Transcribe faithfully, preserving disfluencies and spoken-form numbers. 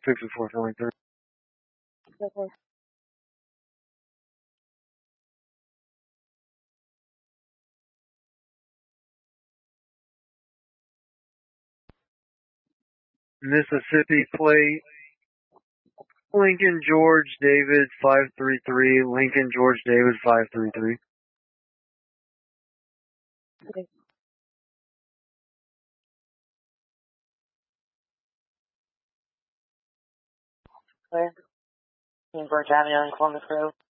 fifty-four filling through. Okay. Mississippi plate. Lincoln George David five three three. Lincoln George David five three three. Okay. Clear. King George Avenue and Columbus Road.